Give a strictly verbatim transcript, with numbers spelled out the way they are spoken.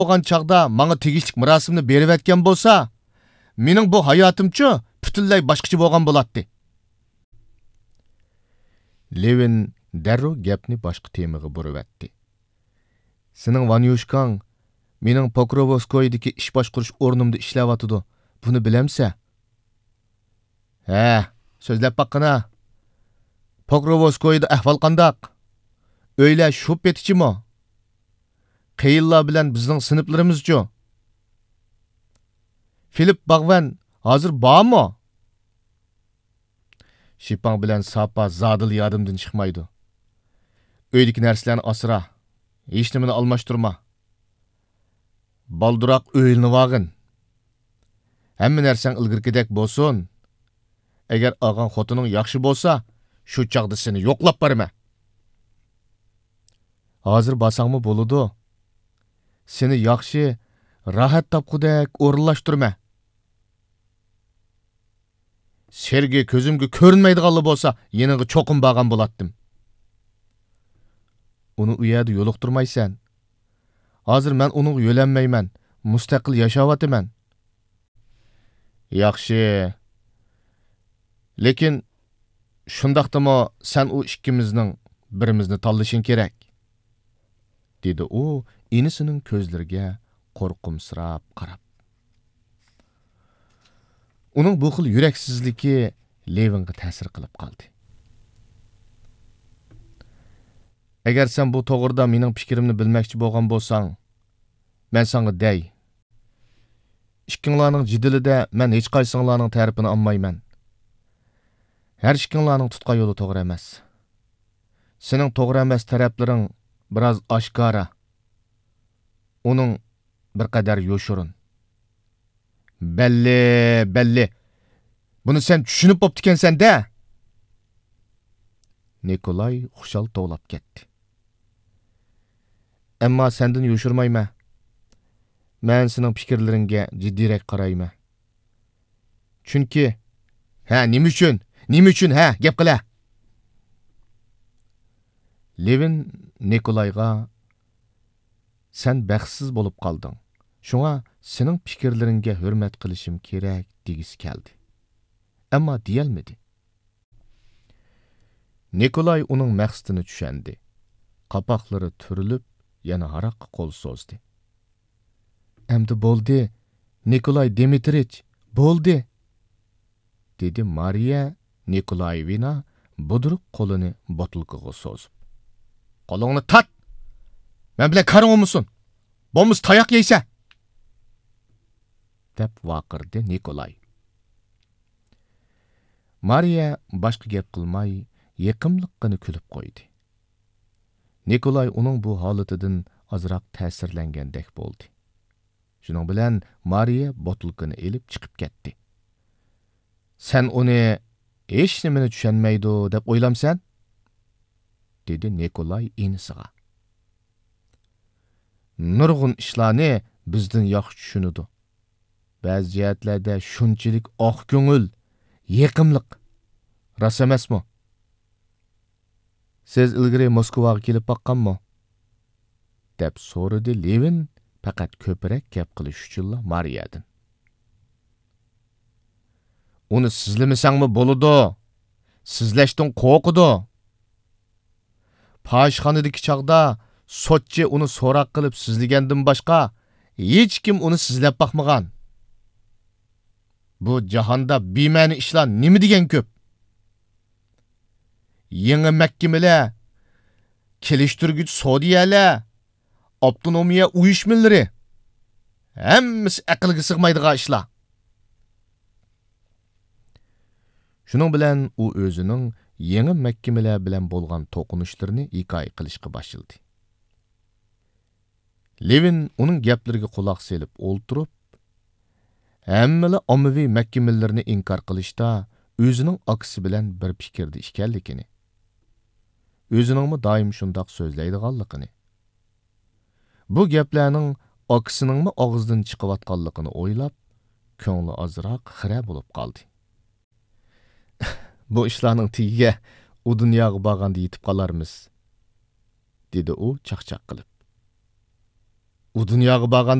bo'lgan chaqda menga tegishlik mirosimni berib etgan bo'lsa, mening bu hayotimchi butunlay boshqacha bo'lgan bo'ladi. Levin darrov gapni boshqa temaga burib etdi. Sening Vanyushkang mening Pokrovskoydagi ish boshqarish o'rnimda ishlayotidi. Buni bilamsa? Ha, so'zlab baqqina. Pokrovskoyda ahvol qandaq? O'ylar shu petichimi? Qeyinlar bilan bizning sinflarimizchi? Filip Bag'van hozir bormi? Shipang bilan Sapa zadil yodimdan chiqmaydi. Uydagi narsalarni asra, hech nimani almashtirma. Balduroq o'yilni vag'in. Hamma narsang ilgirgidek bo'lsin. Agar og'an xotining yaxshi bo'lsa, shu chaqda seni yo'qlab borma. Hozir basangmi bo'ladi. Seni yaxshi, rahat topqudek o'rinlashtirma. Sergi ko'zimga ko'rinmaydiganli bo'lsa, yeniga cho'qim borgan bo'latdim. Uni u yerda yo'liqtirmaysan. Hozir men uni yo'lanmayman, mustaqil yashayapman. Yaxshi. Lekin shundaqdimi sen u ikkimizning birimizni tanlashing kerak, dedi u inisining ko'zlariga qo'rqimsirab qarab. Uning bu xil yuraksizligi Levinga ta'sir qilib qoldi. Agar sen bu to'g'rida mening fikrimni bilmoqchi bo'lgan bo'lsang, men senga dey. Ikkinglarning jidilida men hech qaysinglarning tarafini olmayman. Her ikkinglarning tutgan yo'li to'g'ri emas. Sening to'g'ri emas taraflaring biroz oshkora. Uning bir qadar yo'shirin. Belli, belli. Buni sen tushunib bo'ptikansan-da. Nikolay xushal to'lab ketdi. Ammo sendan yo'shirmayman. Men sening fikrlaringga jiddiyroq qarayman. Chunki, ha, nima uchun? Nima uchun, ha, gap qila. Levin Nikolayga sen baxtsiz bo'lib qolding. Shunga sening fikrlaringga hurmat qilishim kerak degisi keldi. Ammo deyolmadi. Nikolay uning maqsadini tushundi. Qapoqlari turilib, yana haraqqa qo'l so'zdi. Endi bo'ldi, Nikolay Dmitrich, bo'ldi, dedi Mariya Nikolayevna budruq qo'lini botilkaga so'zib. Qo'lingni tat. Men bilan qarangmisan? Bo'lmasa tayoq yeysa. deb vaqirdi Nikolay. Mariya boshqa gap qilmay, yaqimliqqina kulib qo'ydi. Nikolay uning bu holatidan ozroq ta'sirlangandek bo'ldi. Shuning bilan Mariya botilkani elib chiqib ketdi. Sen uni hech nimani tushunmaydi deb o'ylamsan? dedi Nikolay inisiga. Nurg'un ishlarni bizdan yaxshi tushunadi. Ba'zi jihatlarda shunchalik oq ko'ngil, yaqimliq ras emasmi? Siz ilgari Moskvaga kelib baqqanmi? deb so'radi Levin faqat ko'proq gap qilish uchun Mariyadan. Uni sizlamasangmi bo'ladi? Sizlashdan qo'rqidi. Pashxonadagi chaqda sotchi uni so'roq qilib sizlagandan boshqa hech kim uni sizlab baqmagan. Bu jahonda bema'ni ishlar nima degan ko'p. Yangi mahkamalar, kelishtirgich sodiyalar, avtonomiya uyushmalari hammasi aqlga sig'maydigan ishlar. Shuning bilan u o'zining yangi mahkamalar bilan bo'lgan to'qinishlarini hikoya qilishga boshladi. Levin uning gaplariga quloq selib o'ltirib, hammala ommaviy mahkamalarni inkor qilishda o'zining aksi bilan bir fikrda ekanligini, o'ziningmi doim shundoq so'zlaydiganligini, bu gaplarning aksiningmi og'zidan chiqayotganligini o'ylab, ko'ngli ozroq xira bo'lib qoldi. Bu ishlarning tagiga u dunyoga borganda yetib qolarmiz, dedi u chaqchaq qilib. u dunyoga borgan